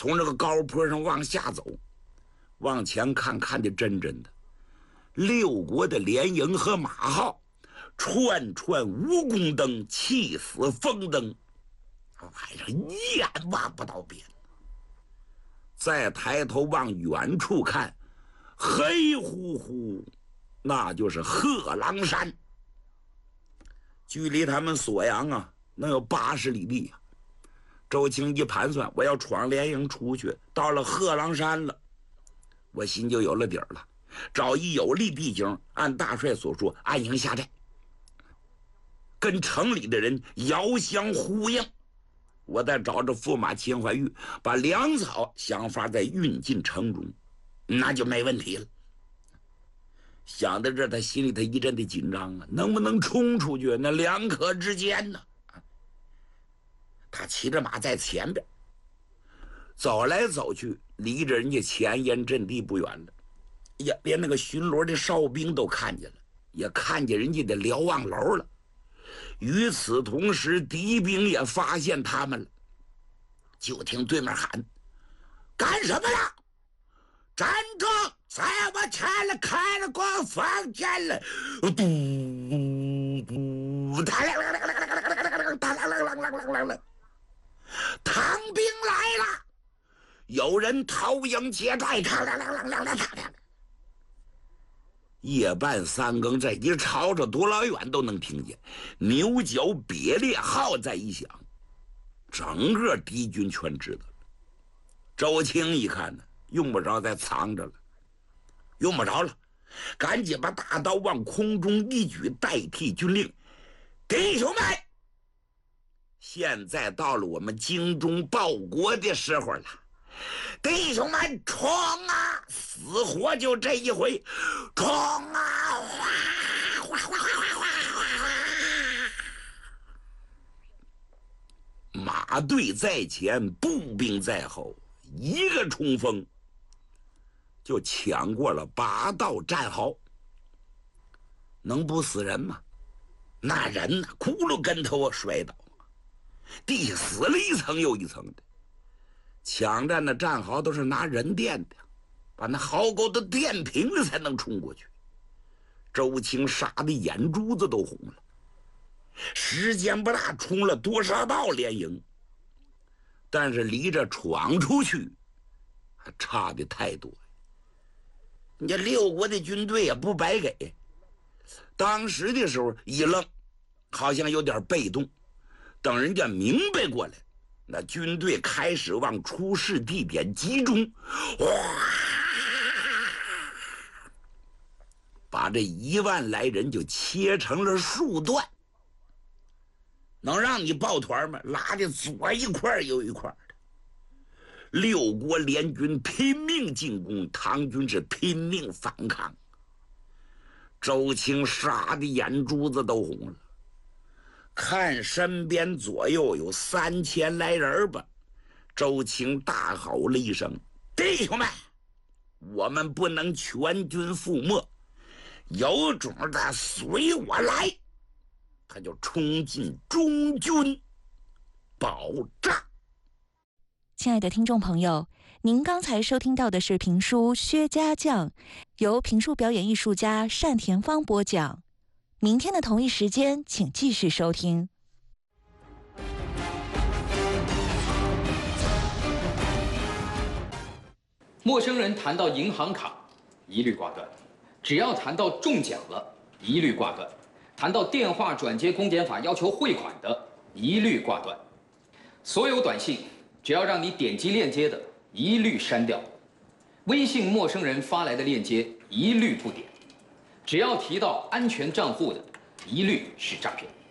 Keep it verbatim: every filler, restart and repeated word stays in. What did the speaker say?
从这个高坡上往下走，往前看，看的真真的，六国的连营和马号，串串蜈蚣灯，气死风灯，晚上一眼望不到边。再抬头往远处看，黑乎乎，那就是贺狼山。距离他们锁阳啊，能有八十里地啊。周青一盘算，我要闯连营出去，到了贺狼山了，我心就有了底儿了。找一有利地形，按大帅所说，安营下寨，跟城里的人遥相呼应。我再找着驸马秦怀玉，把粮草想法再运进城中，那就没问题了。想到这，他心里他一阵的紧张啊，能不能冲出去？那两可之间呢？他骑着马在前边走来走去，离着人家前沿阵地不远了。呀，连那个巡逻的哨兵都看见了，也看见人家的瞭望楼了。与此同时，敌兵也发现他们了。就听对面喊：“干什么呀？站住！再往前了，开了光房间了！”嘟嘟，哒啦啦啦啦啦啦啦哒啦啦啦啦啦啦啦，唐兵来了！有人投营劫寨，咔啦啦啦啦啦啦。夜半三更，这一吵吵多老远都能听见，牛角别列号再一响，整个敌军全知道了。周青一看呢，用不着再藏着了，用不着了，赶紧把大刀往空中一举，代替军令：“弟兄们，现在到了我们精忠报国的时候了，弟兄们冲啊！死活就这一回，冲啊！哗哗哗哗哗哗哗！马队在前，步兵在后，一个冲锋就抢过了八道战壕。能不死人吗？那人呢，咕噜跟头摔倒，地下死了一层又一层的。抢占的战壕都是拿人垫的，把那壕沟都垫平了才能冲过去。周青杀的眼珠子都红了，时间不大，冲了多少道连营，但是离着闯出去还差的太多。你这六国的军队也不白给，当时的时候一愣，好像有点被动，等人家明白过来，那军队开始往出事地点集中，哇，把这一万来人就切成了数段。能让你抱团吗？拉的左一块右一块的。六国联军拼命进攻，唐军是拼命反抗。周青杀的眼珠子都红了，看身边左右有三千来人吧，周青大吼了一声：“弟兄们，我们不能全军覆没，有种的随我来！”他就冲进中军保障。 亲爱的听众朋友，您刚才收听到的是评书《薛家将》，由评书表演艺术家单田芳播讲。明天的同一时间，请继续收听。 陌生人谈到银行卡，一律挂断；只要谈到中奖了，一律挂断；谈到电话转接公检法要求汇款的，一律挂断。所有短信只要让你点击链接的，一律删掉；微信陌生人发来的链接，一律不点；只要提到安全账户的，一律是诈骗。